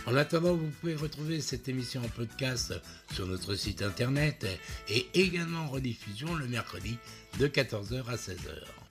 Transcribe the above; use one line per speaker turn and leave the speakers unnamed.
En attendant, vous pouvez retrouver cette émission en podcast sur notre site internet et également en rediffusion le mercredi de 14h à 16h.